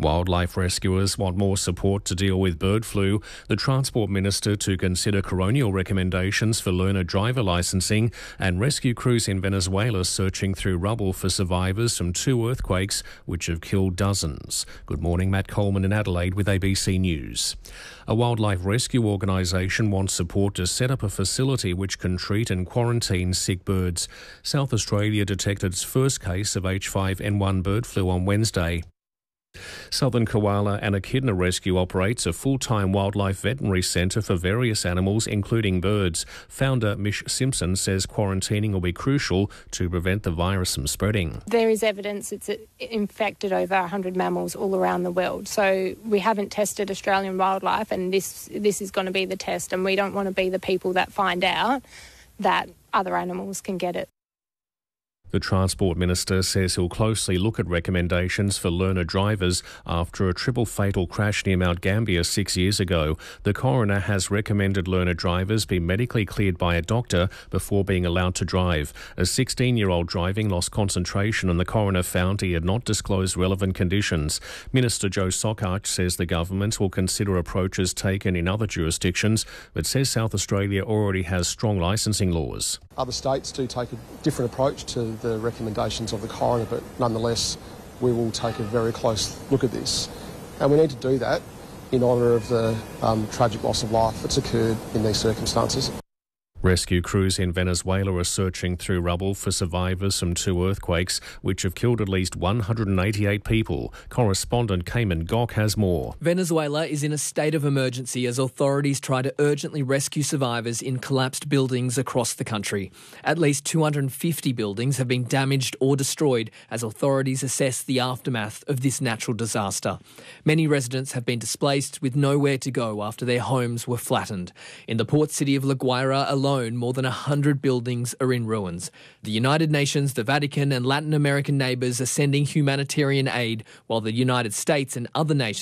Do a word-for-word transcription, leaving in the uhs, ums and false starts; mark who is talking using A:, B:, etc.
A: Wildlife rescuers want more support to deal with bird flu. The Transport Minister to consider coronial recommendations for learner driver licensing, and rescue crews in Venezuela searching through rubble for survivors from two earthquakes which have killed dozens. Good morning, Matt Coleman in Adelaide with A B C News. A wildlife rescue organisation wants support to set up a facility which can treat and quarantine sick birds. South Australia detected its first case of H five N one bird flu on Wednesday. Southern Koala and Echidna Rescue operates a full-time wildlife veterinary centre for various animals, including birds. Founder Mish Simpson says quarantining will be crucial to prevent the virus from spreading.
B: There is evidence it's infected over one hundred mammals all around the world. So we haven't tested Australian wildlife, and this this is going to be the test, and we don't want to be the people that find out that other animals can get it.
A: The Transport Minister says he'll closely look at recommendations for learner drivers after a triple fatal crash near Mount Gambier six years ago. The coroner has recommended learner drivers be medically cleared by a doctor before being allowed to drive. A sixteen-year-old driving lost concentration, and the coroner found he had not disclosed relevant conditions. Minister Joe Sockarch says the government will consider approaches taken in other jurisdictions, but says South Australia already has strong licensing laws.
C: Other states do take a different approach to the recommendations of the coroner, but nonetheless we will take a very close look at this. And we need to do that in honour of the um, tragic loss of life that's occurred in these circumstances.
A: Rescue crews in Venezuela are searching through rubble for survivors from two earthquakes which have killed at least one hundred eighty-eight people. Correspondent Cayman Gok has more.
D: Venezuela is in a state of emergency as authorities try to urgently rescue survivors in collapsed buildings across the country. At least two hundred fifty buildings have been damaged or destroyed as authorities assess the aftermath of this natural disaster. Many residents have been displaced with nowhere to go after their homes were flattened. In the port city of La Guaira alone, more than one hundred buildings are in ruins. The United Nations, the Vatican and Latin American neighbours are sending humanitarian aid, while the United States and other nations